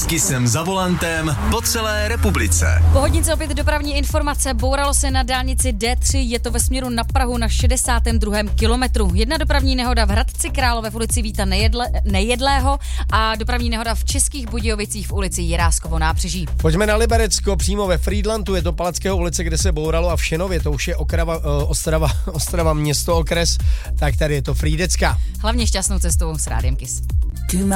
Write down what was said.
S Kissem za volantem po celé republice. Po hodince opět dopravní informace. Bouralo se na dálnici D3, je to ve směru na Prahu na 62. kilometru. Jedna dopravní nehoda v Hradci Králové v ulici Víta Nejedlého a dopravní nehoda v Českých Budějovicích v ulici Jiráskovo nábřeží. Pojďme na Liberecko, přímo ve Frýdlantu, je to Palackého ulice, kde se bouralo, a v Šenově, to už je Ostrava město, okres, tak tady je to Frýdecka. Hlavně šťastnou cestou s Rádiem Kiss.